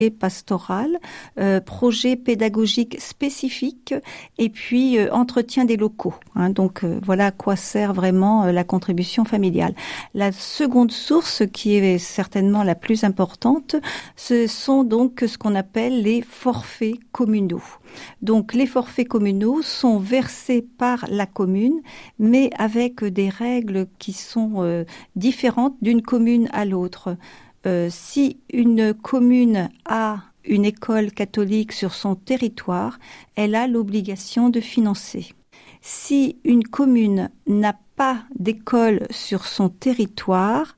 pastoral, projet pédagogique spécifique et puis entretien des locaux. Donc voilà à quoi sert vraiment la contribution familiale. La seconde source, qui est certainement la plus importante, ce sont donc ce qu'on appelle les forfaits communaux. Donc les forfaits communaux sont versés par la commune, mais avec des règles qui sont différentes d'une commune à l'autre. Si une commune a une école catholique sur son territoire, elle a l'obligation de financer. Si une commune n'a pas d'école sur son territoire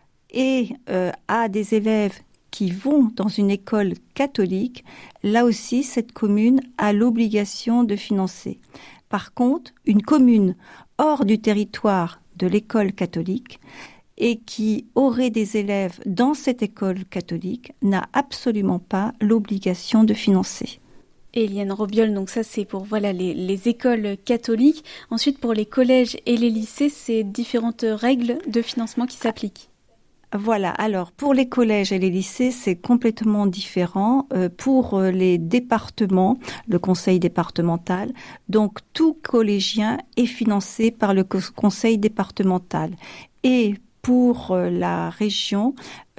et a des élèves qui vont dans une école catholique, là aussi, cette commune a l'obligation de financer. Par contre, une commune hors du territoire de l'école catholique et qui aurait des élèves dans cette école catholique n'a absolument pas l'obligation de financer. Eliane Robiol, donc ça c'est pour les écoles catholiques. Ensuite pour les collèges et les lycées, c'est différentes règles de financement qui s'appliquent. Voilà, alors pour les collèges et les lycées, c'est complètement différent. Pour les départements, le conseil départemental, donc tout collégien est financé par le conseil départemental. Et pour la région,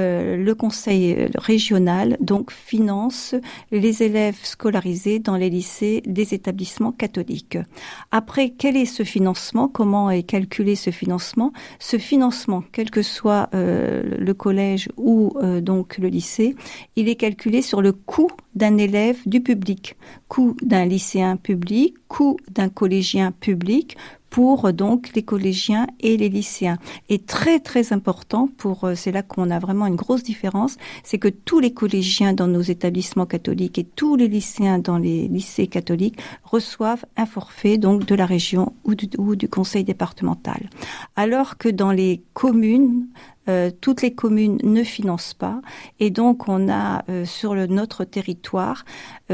le conseil régional donc finance les élèves scolarisés dans les lycées des établissements catholiques. Après, quel est ce financement? Comment est calculé ce financement? Ce financement, quel que soit le collège ou donc le lycée, il est calculé sur le coût d'un élève du public, coût d'un lycéen public, coût d'un collégien public, pour donc les collégiens et les lycéens. Et très très important c'est là qu'on a vraiment une grosse différence, c'est que tous les collégiens dans nos établissements catholiques et tous les lycéens dans les lycées catholiques reçoivent un forfait donc de la région ou du conseil départemental. Alors que dans les communes, toutes les communes ne financent pas et donc on a sur notre territoire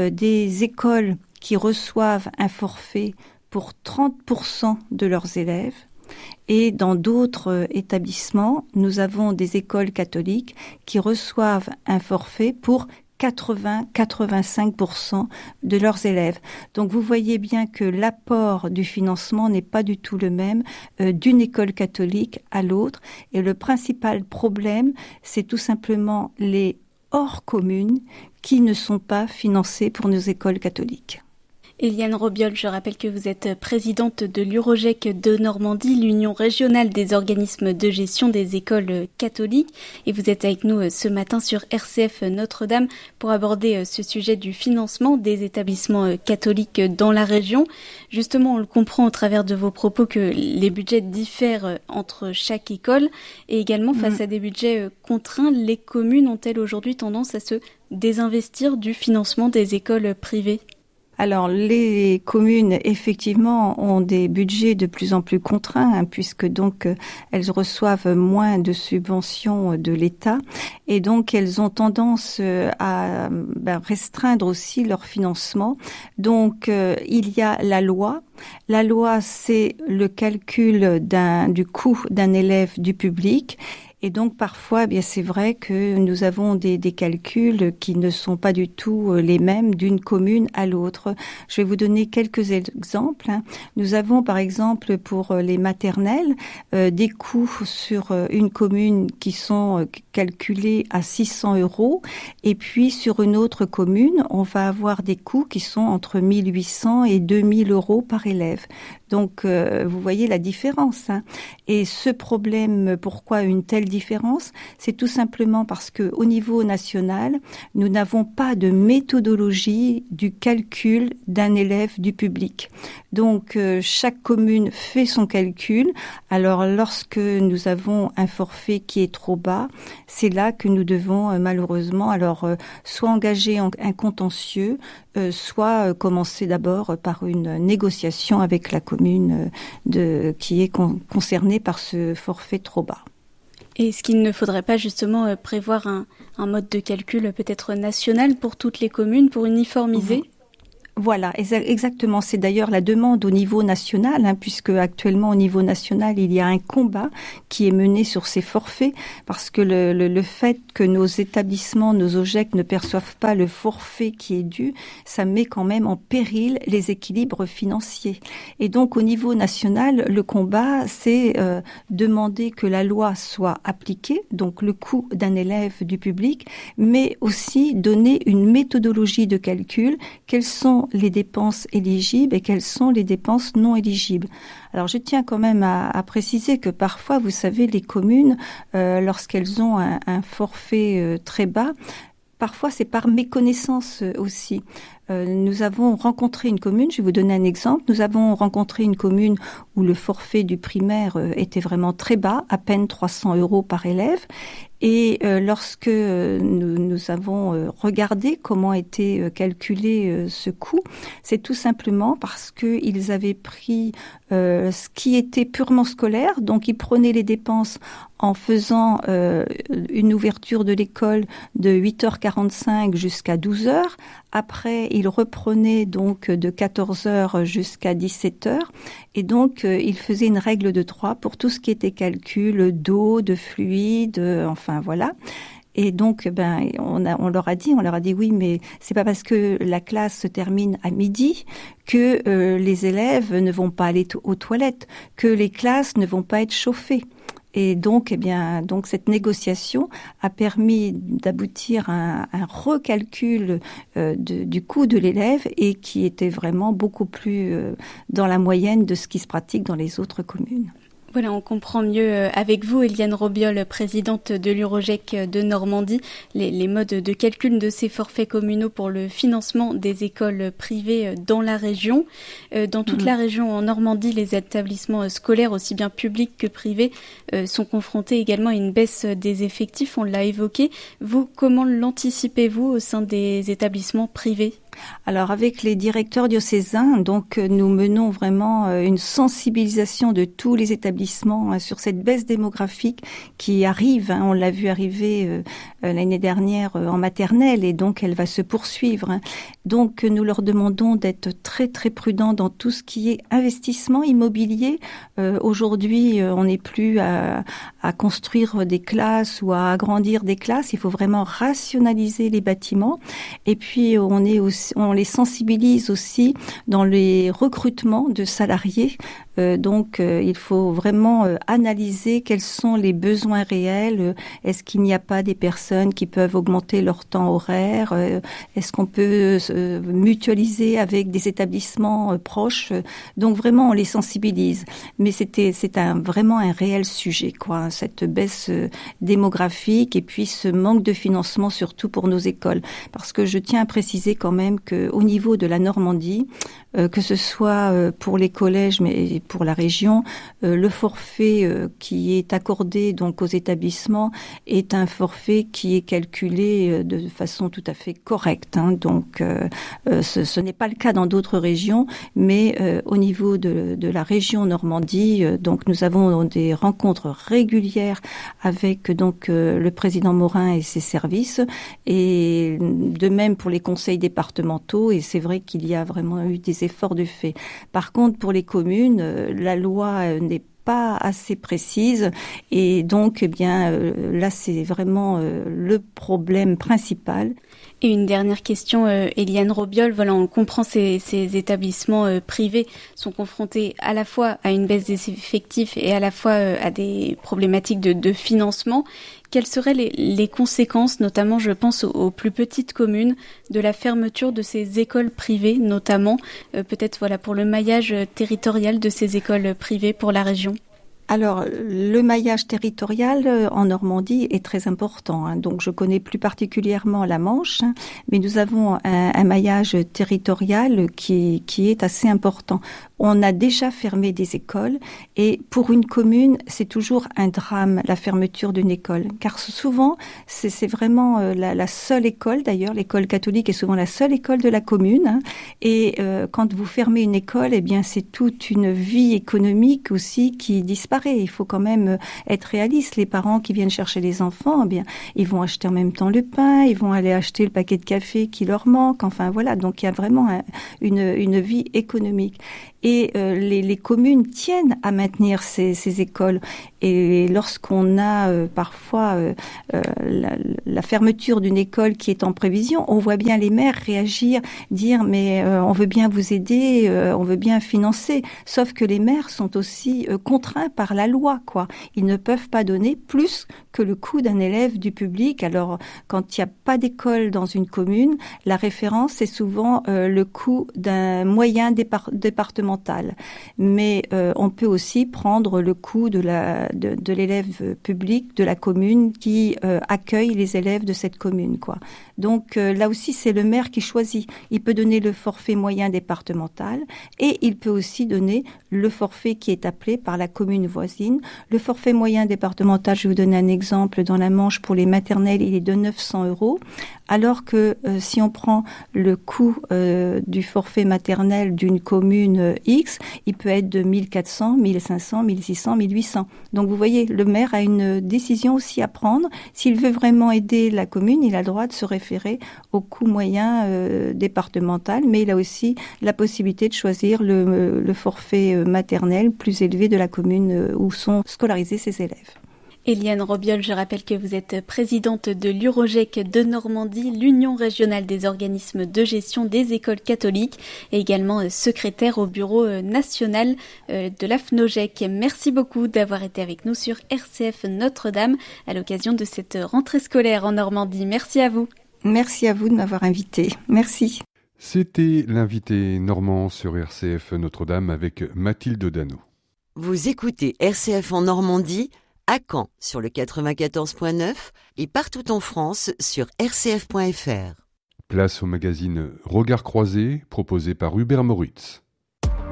des écoles qui reçoivent un forfait pour 30% de leurs élèves. Et dans d'autres établissements, nous avons des écoles catholiques qui reçoivent un forfait pour 80-85% de leurs élèves. Donc vous voyez bien que l'apport du financement n'est pas du tout le même d'une école catholique à l'autre. Et le principal problème, c'est tout simplement les hors communes qui ne sont pas financées pour nos écoles catholiques. Eliane Robiol, je rappelle que vous êtes présidente de l'Urogec de Normandie, l'Union régionale des organismes de gestion des écoles catholiques. Et vous êtes avec nous ce matin sur RCF Notre-Dame pour aborder ce sujet du financement des établissements catholiques dans la région. Justement, on le comprend au travers de vos propos que les budgets diffèrent entre chaque école. Et également, face à des budgets contraints, les communes ont-elles aujourd'hui tendance à se désinvestir du financement des écoles privées ? Alors, les communes, effectivement, ont des budgets de plus en plus contraints, puisque donc elles reçoivent moins de subventions de l'État, et donc elles ont tendance à restreindre aussi leur financement. Donc, il y a la loi. La loi, c'est le calcul du coût d'un élève du public. Et donc parfois, c'est vrai que nous avons des calculs qui ne sont pas du tout les mêmes d'une commune à l'autre. Je vais vous donner quelques exemples. Nous avons par exemple pour les maternelles des coûts sur une commune qui sont calculés à 600 €. Et puis sur une autre commune, on va avoir des coûts qui sont entre 1800 et 2000 € par élève. Donc, vous voyez la différence. Et ce problème, pourquoi une telle différence? C'est tout simplement parce que au niveau national, nous n'avons pas de méthodologie du calcul d'un élève du public. Donc, chaque commune fait son calcul. Alors, lorsque nous avons un forfait qui est trop bas, c'est là que nous devons malheureusement soit engager un contentieux, soit commencer d'abord par une négociation avec la commune qui est concernée par ce forfait trop bas. Et est-ce qu'il ne faudrait pas justement prévoir un mode de calcul peut-être national pour toutes les communes pour uniformiser ? Voilà, exactement. C'est d'ailleurs la demande au niveau national, puisque actuellement au niveau national, il y a un combat qui est mené sur ces forfaits, parce que le fait que nos établissements, nos OGEC ne perçoivent pas le forfait qui est dû, ça met quand même en péril les équilibres financiers. Et donc au niveau national, le combat, c'est demander que la loi soit appliquée, donc le coût d'un élève du public, mais aussi donner une méthodologie de calcul. Quelles sont les dépenses éligibles et quelles sont les dépenses non éligibles. Alors je tiens quand même à préciser que parfois, vous savez, les communes, lorsqu'elles ont un forfait très bas, parfois c'est par méconnaissance aussi. Nous avons rencontré une commune, je vais vous donner un exemple, nous avons rencontré une commune où le forfait du primaire était vraiment très bas, à peine 300 € par élève. Et lorsque nous avons regardé comment était calculé ce coût, c'est tout simplement parce qu'ils avaient pris ce qui était purement scolaire, donc ils prenaient les dépenses en faisant une ouverture de l'école de 8h45 jusqu'à 12h. Après, ils reprenaient donc de 14h jusqu'à 17h. Et donc, ils faisaient une règle de 3 pour tout ce qui était calcul d'eau, de fluide, enfin voilà. Et donc, on leur a dit oui, mais c'est pas parce que la classe se termine à midi que les élèves ne vont pas aller aux toilettes, que les classes ne vont pas être chauffées. Et donc, donc cette négociation a permis d'aboutir à un recalcul du coût de l'élève et qui était vraiment beaucoup plus dans la moyenne de ce qui se pratique dans les autres communes. Voilà, on comprend mieux avec vous, Eliane Robiol, présidente de l'Urogec de Normandie, les modes de calcul de ces forfaits communaux pour le financement des écoles privées dans la région. Dans toute la région, en Normandie, les établissements scolaires, aussi bien publics que privés, sont confrontés également à une baisse des effectifs, on l'a évoqué. Vous, comment l'anticipez-vous au sein des établissements privés ? Alors avec les directeurs diocésains, donc nous menons vraiment une sensibilisation de tous les établissements sur cette baisse démographique qui arrive. On l'a vu arriver l'année dernière en maternelle et donc elle va se poursuivre. Donc nous leur demandons d'être très très prudents dans tout ce qui est investissement immobilier. Aujourd'hui, on n'est plus à construire des classes ou à agrandir des classes. Il faut vraiment rationaliser les bâtiments. Et puis on les sensibilise aussi dans les recrutements de salariés. Donc, il faut vraiment analyser quels sont les besoins réels. Est-ce qu'il n'y a pas des personnes qui peuvent augmenter leur temps horaire? Est-ce qu'on peut mutualiser avec des établissements proches? Donc, vraiment, on les sensibilise. Mais c'est vraiment un réel sujet, quoi, cette baisse démographique et puis ce manque de financement, surtout pour nos écoles. Parce que je tiens à préciser quand même qu'au niveau de la Normandie, que ce soit pour les collèges, mais pour la région, le forfait qui est accordé donc aux établissements est un forfait qui est calculé de façon tout à fait correcte. Donc, ce n'est pas le cas dans d'autres régions, mais au niveau de la région Normandie, donc nous avons des rencontres régulières avec donc le président Morin et ses services, et de même pour les conseils départementaux. Et c'est vrai qu'il y a vraiment eu des efforts de fait. Par contre, pour les communes, la loi n'est pas assez précise et donc là c'est vraiment le problème principal. Et une dernière question, Eliane Robiol, voilà, on comprend ces établissements privés sont confrontés à la fois à une baisse des effectifs et à la fois à des problématiques de financement. Quelles seraient les conséquences, notamment je pense aux plus petites communes, de la fermeture de ces écoles privées, notamment peut-être voilà pour le maillage territorial de ces écoles privées pour la région? Alors, le maillage territorial en Normandie est très important. Donc, je connais plus particulièrement la Manche, mais nous avons un maillage territorial qui est assez important. On a déjà fermé des écoles et pour une commune, c'est toujours un drame, la fermeture d'une école. Car souvent, c'est vraiment la seule école, d'ailleurs, l'école catholique est souvent la seule école de la commune. Et quand vous fermez une école, eh bien, c'est toute une vie économique aussi qui disparaît. séparer. Il faut quand même être réaliste. Les parents qui viennent chercher les enfants, eh bien, ils vont acheter en même temps le pain, ils vont aller acheter le paquet de café qui leur manque. Enfin voilà, donc il y a vraiment une vie économique. Et les communes tiennent à maintenir ces écoles. Et lorsqu'on a parfois la fermeture d'une école qui est en prévision, on voit bien les maires réagir, dire mais on veut bien vous aider, on veut bien financer. Sauf que les maires sont aussi contraints par la loi, quoi. Ils ne peuvent pas donner plus que le coût d'un élève du public. Alors quand il n'y a pas d'école dans une commune, la référence c'est souvent le coût d'un moyen départemental. Mais on peut aussi prendre le coût de l'élève public de la commune qui accueille les élèves de cette commune, quoi. Donc là aussi, c'est le maire qui choisit. Il peut donner le forfait moyen départemental et il peut aussi donner le forfait qui est appelé par la commune voisine. Le forfait moyen départemental, je vais vous donner un exemple. Dans la Manche, pour les maternelles, il est de 900 €, alors que si on prend le coût du forfait maternel d'une commune X, il peut être de 1400, 1500, 1600, 1800. Donc vous voyez, le maire a une décision aussi à prendre. S'il veut vraiment aider la commune, il a le droit de se référer au coût moyen départemental, mais il a aussi la possibilité de choisir le forfait maternel plus élevé de la commune où sont scolarisés ses élèves. Eliane Robiol, je rappelle que vous êtes présidente de l'Urogec de Normandie, l'Union régionale des organismes de gestion des écoles catholiques, et également secrétaire au bureau national de l'AFNOGEC. Merci beaucoup d'avoir été avec nous sur RCF Notre-Dame à l'occasion de cette rentrée scolaire en Normandie. Merci à vous. Merci à vous de m'avoir invité. Merci. C'était l'invité normand sur RCF Notre-Dame avec Mathilde Dano. Vous écoutez RCF en Normandie, à Caen sur le 94.9 et partout en France sur rcf.fr. Place au magazine Regard croisé proposé par Hubert Moritz.